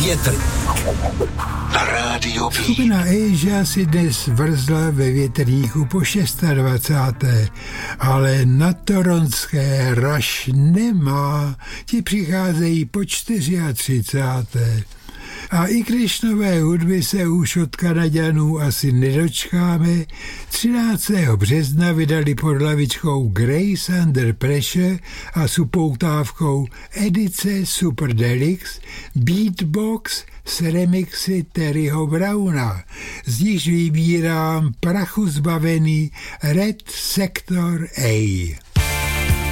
Větr na rádio B. Skupina Asia si dnes vrzla ve větrníku po 26. Ale na toronské Rush nemá, ti přicházejí po 34. A i když nové hudby se už od Kanaďanů asi nedočkáme, 13. března vydali pod hlavičkou Grace Under Pressure a s upoutávkou edice Super Deluxe Beatbox s remixy Terryho Browna, z nichž vybírám prachu zbavený Red Sector A.